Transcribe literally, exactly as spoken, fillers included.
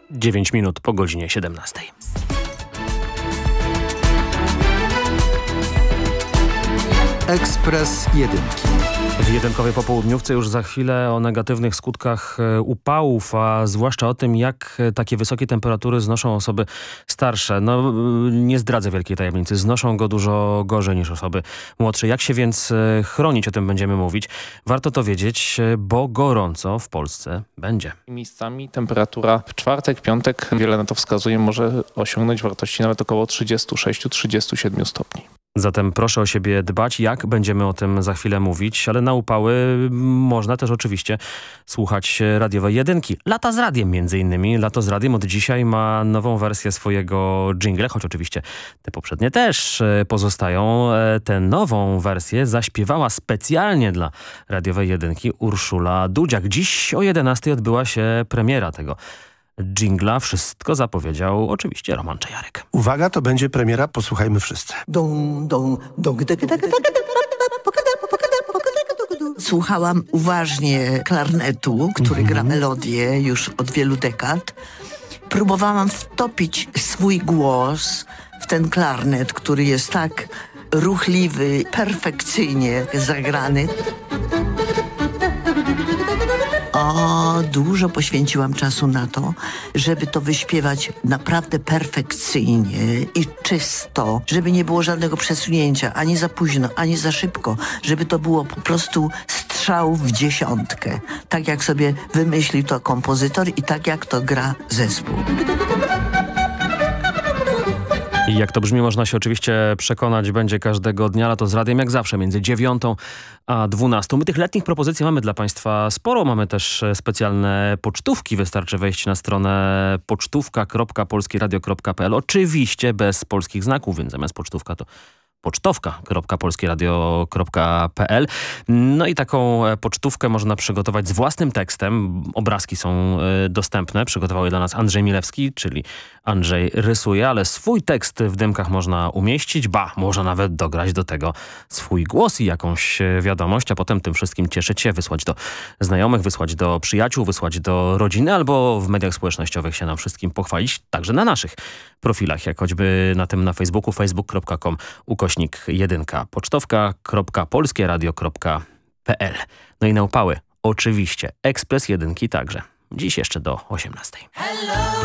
dziewięć minut po godzinie siedemnastej. Ekspres Jedynki. W jedynkowej popołudniówce już za chwilę o negatywnych skutkach upałów, a zwłaszcza o tym, jak takie wysokie temperatury znoszą osoby starsze. No, nie zdradzę wielkiej tajemnicy. Znoszą go dużo gorzej niż osoby młodsze. Jak się więc chronić, o tym będziemy mówić. Warto to wiedzieć, bo gorąco w Polsce będzie. Miejscami temperatura w czwartek, piątek, wiele na to wskazuje, może osiągnąć wartości nawet około trzydzieści sześć do trzydziestu siedmiu stopni. Zatem proszę o siebie dbać, jak będziemy o tym za chwilę mówić, ale na upały można też oczywiście słuchać radiowej jedynki. Lata z radiem między innymi. Lato z radiem od dzisiaj ma nową wersję swojego dżingla, choć oczywiście te poprzednie też pozostają. Tę nową wersję zaśpiewała specjalnie dla radiowej jedynki Urszula Dudziak. Dziś o jedenastej odbyła się premiera tego dżingla. Wszystko zapowiedział oczywiście Roman Czajarek. Uwaga, to będzie premiera, posłuchajmy wszyscy. Dong, dong, dong, dek, dek, dek, dek, Słuchałam uważnie klarnetu, który gra melodię już od wielu dekad. Próbowałam wtopić swój głos w ten klarnet, który jest tak ruchliwy, perfekcyjnie zagrany. O, dużo poświęciłam czasu na to, żeby to wyśpiewać naprawdę perfekcyjnie i czysto, żeby nie było żadnego przesunięcia, ani za późno, ani za szybko, żeby to było po prostu strzał w dziesiątkę. Tak jak sobie wymyślił to kompozytor i tak jak to gra zespół. I jak to brzmi, można się oczywiście przekonać będzie każdego dnia. Lato z radiem jak zawsze między dziewiątą a dwunastą. My tych letnich propozycji mamy dla Państwa sporo. Mamy też specjalne pocztówki. Wystarczy wejść na stronę pocztówka kropka polskieradio kropka p l. Oczywiście bez polskich znaków, więc zamiast pocztówka to pocztówka kropka polskieradio kropka p l. No i taką pocztówkę można przygotować z własnym tekstem. Obrazki są y, dostępne. Przygotował je dla nas Andrzej Milewski, czyli Andrzej rysuje, ale swój tekst w dymkach można umieścić. Ba, można nawet dograć do tego swój głos i jakąś wiadomość, a potem tym wszystkim cieszyć się, wysłać do znajomych, wysłać do przyjaciół, wysłać do rodziny albo w mediach społecznościowych się nam wszystkim pochwalić, także na naszych profilach, jak choćby na tym na Facebooku, facebook kropka com ukośnik jedynka, pocztówka kropka polskieradio kropka p l. No i na upały oczywiście Ekspres Jedynki także. Dziś jeszcze do osiemnastej.